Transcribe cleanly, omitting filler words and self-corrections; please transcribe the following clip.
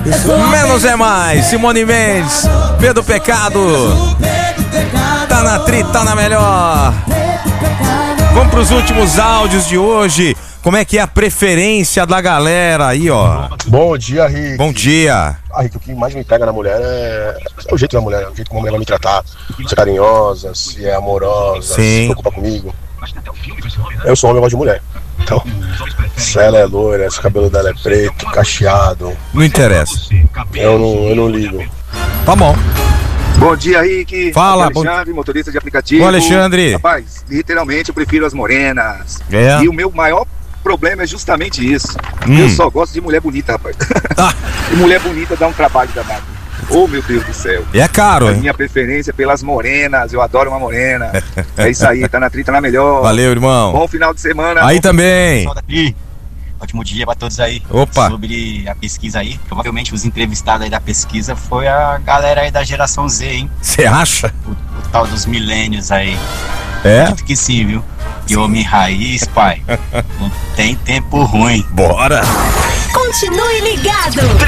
Menos é mais. Simone Mendes, Pedro Pecado. Tá na tri, tá na melhor. Vamos pros últimos áudios de hoje. Como é que é a preferência da galera aí, ó? Bom dia, Rick. Bom dia. Rick, o que mais me pega na mulher é o jeito da mulher, o jeito como a mulher vai me tratar. Se é carinhosa, se é amorosa, se preocupa comigo. Eu sou homem, eu gosto de mulher. Então, se ela é loira, se o cabelo dela é preto, cacheado, não interessa. Eu não ligo. Tá bom. Bom dia, Rick. Fala, Alexandre, motorista de aplicativo. Bom, Alexandre. Rapaz, literalmente eu prefiro as morenas. É. E o meu maior problema é justamente isso. Eu só gosto de mulher bonita, rapaz. E mulher bonita dá um trabalho danado. Oh, meu Deus do céu. E é caro, hein? A minha preferência é pelas morenas. Eu adoro uma morena. É isso aí, tá na trita, na melhor. Valeu, irmão. Bom final de semana. Aí também. Ótimo dia pra todos aí. Opa. Sobre a pesquisa aí, provavelmente os entrevistados aí da pesquisa foi a galera aí da geração Z, hein? Você acha? O tal dos milênios aí. É? Acredito que sim, viu? E homem raiz, pai. Não tem tempo ruim. Bora. Continue ligado.